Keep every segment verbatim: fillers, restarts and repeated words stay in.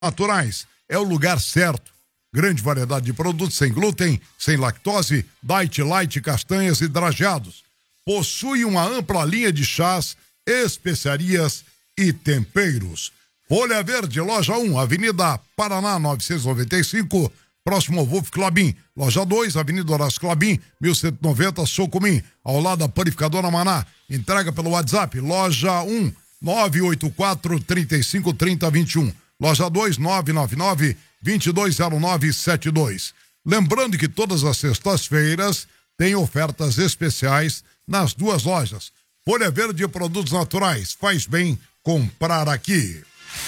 Naturais é o lugar certo. Grande variedade de produtos sem glúten, sem lactose, diet light, castanhas e drageados. Possui uma ampla linha de chás, especiarias e temperos. Folha Verde, loja um, Avenida Paraná novecentos e noventa e cinco, próximo ao Wolf Clabin. Loja dois, Avenida Horácio Clabin, mil cento e noventa, Socomim, ao lado da Panificadora Maná. Entrega pelo WhatsApp, loja um, nove oito quatro, três cinco, três zero dois um. Loja dois, nove nove nove, dois dois zero nove sete dois. Lembrando que todas as sextas-feiras tem ofertas especiais nas duas lojas. Folha Verde e Produtos Naturais. Faz bem comprar aqui.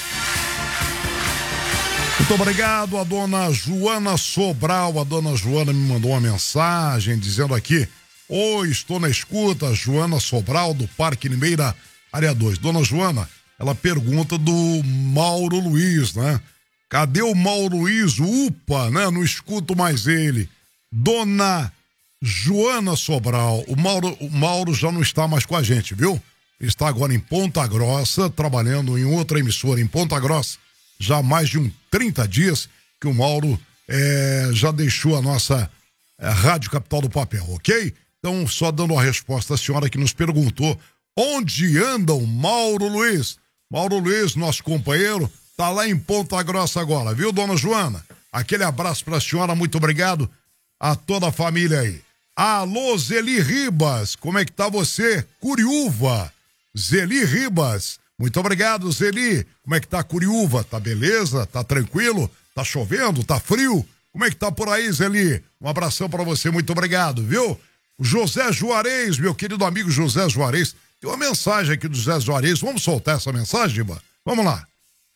Muito obrigado a dona Joana Sobral. A dona Joana me mandou uma mensagem dizendo aqui: oi, estou na escuta, Joana Sobral do Parque Limeira, área dois. Dona Joana, ela pergunta do Mauro Luiz, né? Cadê o Mauro Luiz? Upa, né? Não escuto mais ele. Dona Joana Sobral, o Mauro, o Mauro já não está mais com a gente, viu? Está agora em Ponta Grossa, trabalhando em outra emissora em Ponta Grossa. Já há mais de uns trinta dias que o Mauro é, já deixou a nossa é, Rádio Capital do Papel, ok? Então, só dando a resposta à senhora que nos perguntou onde anda o Mauro Luiz. Mauro Luiz, nosso companheiro, tá lá em Ponta Grossa agora, viu, dona Joana? Aquele abraço pra senhora, muito obrigado a toda a família aí. Alô, Zeli Ribas, como é que tá você? Curiúva, Zeli Ribas, muito obrigado, Zeli. Como é que tá Curiúva? Tá beleza? Tá tranquilo? Tá chovendo? Tá frio? Como é que tá por aí, Zeli? Um abração pra você, muito obrigado, viu? José Juarez, meu querido amigo José Juarez, tem uma mensagem aqui do José Juarez, vamos soltar essa mensagem, Iba? Vamos lá.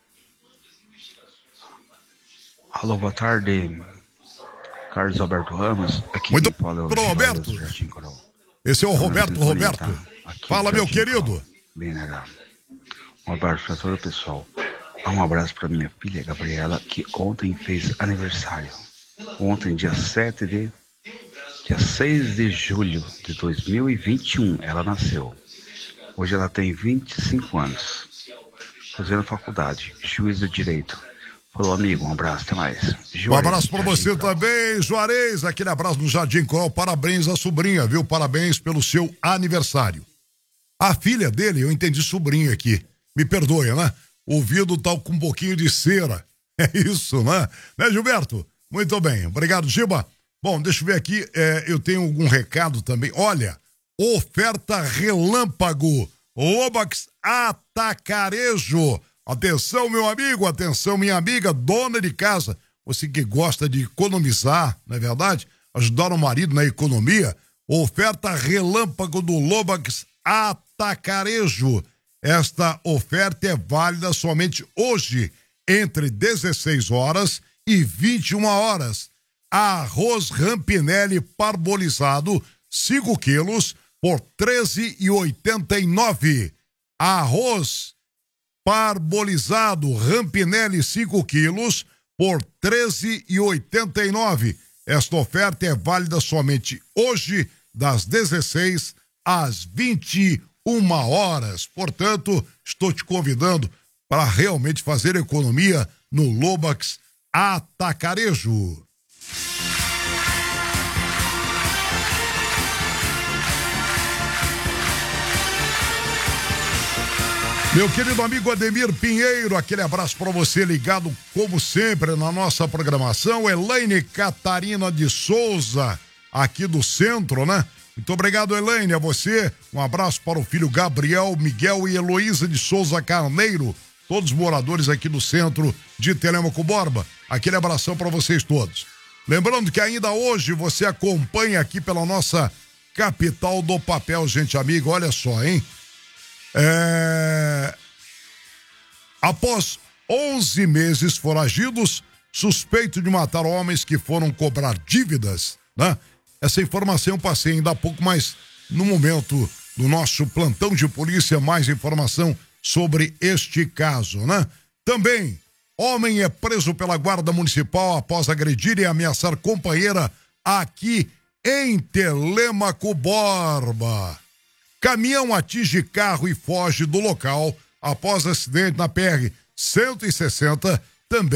Alô, boa tarde, Carlos Alberto Ramos. Aqui muito fala pro Roberto. Esse é o Roberto, Roberto. Fala, meu querido. Bem legal. Um abraço para todo o pessoal. Um abraço para minha filha Gabriela, que ontem fez aniversário. Ontem, dia sete de... Dia seis de julho de dois mil e vinte e um, ela nasceu. Hoje ela tem vinte e cinco anos. Fazendo faculdade, juiz do direito. Falou, amigo, um abraço, até mais. Juarez, um abraço pra você também, Juarez. Aquele abraço no Jardim Coral. Parabéns à sobrinha, viu? Parabéns pelo seu aniversário. A filha dele, eu entendi sobrinha aqui. Me perdoe, né? O ouvido tá com um pouquinho de cera. É isso, né? Né, Gilberto? Muito bem. Obrigado, Giba. Bom, deixa eu ver aqui. É, eu tenho algum recado também. Olha, oferta relâmpago. Lobax Atacarejo. Atenção, meu amigo, atenção, minha amiga, dona de casa, você que gosta de economizar, não é verdade? Ajudar o marido na economia, oferta relâmpago do Lobax Atacarejo. Esta oferta é válida somente hoje, entre dezesseis horas e vinte e uma horas. Arroz Rampinelli parbolizado, cinco quilos, por treze reais e oitenta e nove centavos. Arroz parbolizado Rampinelli cinco quilos por treze reais e oitenta e nove centavos. Esta oferta é válida somente hoje, das dezesseis às vinte e uma horas. Portanto, estou te convidando para realmente fazer economia no Lobax Atacarejo. Meu querido amigo Ademir Pinheiro, aquele abraço para você ligado, como sempre, na nossa programação. Elaine Catarina de Souza, aqui do centro, né? Muito obrigado, Elaine, a você. Um abraço para o filho Gabriel, Miguel e Heloísa de Souza Carneiro, todos moradores aqui do centro de Telêmaco Borba. Aquele abração para vocês todos. Lembrando que ainda hoje você acompanha aqui pela nossa Capital do Papel, gente amiga, olha só, hein? É... Após onze meses foragidos, suspeito de matar homens que foram cobrar dívidas, né? Essa informação eu passei ainda há pouco, mas no momento do nosso plantão de polícia, mais informação sobre este caso, né? Também, homem é preso pela guarda municipal após agredir e ameaçar companheira aqui em Telêmaco Borba. Caminhão atinge carro e foge do local após acidente na P R cento e sessenta também